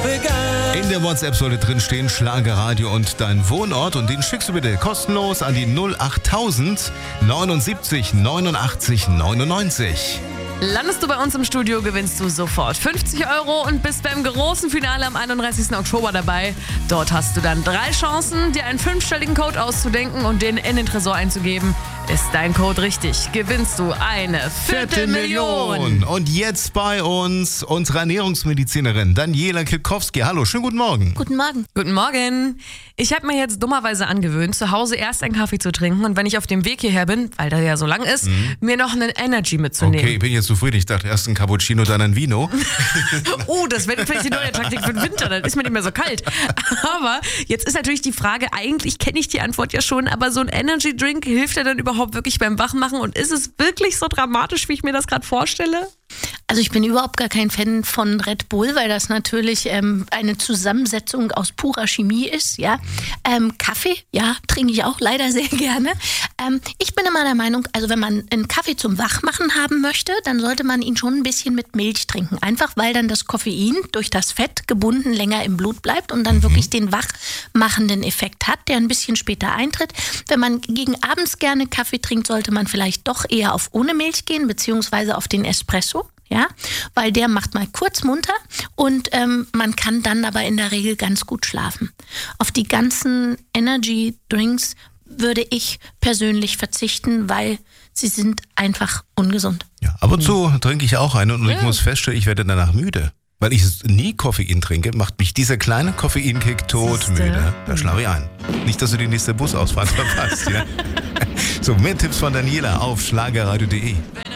In der WhatsApp sollte drin stehen Schlagerradio und dein Wohnort und den schickst du bitte kostenlos an die 08000 79 89 99. Landest du bei uns im Studio, gewinnst du sofort 50 € und bist beim großen Finale am 31. Oktober dabei. Dort hast du dann 3 Chancen, dir einen 5-stelligen Code auszudenken und den in den Tresor einzugeben. Ist dein Code richtig, gewinnst du eine Viertelmillion. Und jetzt bei uns unsere Ernährungsmedizinerin Daniela Kilkowski. Hallo, schönen guten Morgen. Guten Morgen. Guten Morgen. Ich habe mir jetzt dummerweise angewöhnt, zu Hause erst einen Kaffee zu trinken und wenn ich auf dem Weg hierher bin, weil der ja so lang ist, mir noch einen Energy mitzunehmen. Okay, ich bin jetzt zufrieden. Ich dachte erst ein Cappuccino, dann ein Vino. Oh, das wäre vielleicht die neue Taktik für den Winter, dann ist mir nicht mehr so kalt. Aber jetzt ist natürlich die Frage, eigentlich kenne ich die Antwort ja schon, aber so ein Energy Drink, hilft der dann überhaupt wirklich beim Wachmachen und ist es wirklich so dramatisch, wie ich mir das gerade vorstelle? Also ich bin überhaupt gar kein Fan von Red Bull, weil das natürlich eine Zusammensetzung aus purer Chemie ist. Ja, Kaffee, ja, trinke ich auch leider sehr gerne. Ich bin immer der Meinung, also wenn man einen Kaffee zum Wachmachen haben möchte, dann sollte man ihn schon ein bisschen mit Milch trinken. Einfach weil dann das Koffein durch das Fett gebunden länger im Blut bleibt und dann wirklich den wachmachenden Effekt hat, der ein bisschen später eintritt. Wenn man gegen abends gerne Kaffee trinkt, sollte man vielleicht doch eher auf ohne Milch gehen, beziehungsweise auf den Espresso. Ja, weil der macht mal kurz munter und man kann dann aber in der Regel ganz gut schlafen. Auf die ganzen Energy Drinks würde ich persönlich verzichten, weil sie sind einfach ungesund. Ja, ab und zu trinke ich auch eine und ich muss feststellen, ich werde danach müde. Weil ich nie Koffein trinke, macht mich dieser kleine Koffeinkick todmüde. Da schlafe ich ein. Nicht, dass du die nächste Busausfahrt verpasst. Ja? So, mehr Tipps von Daniela auf schlagerradio.de.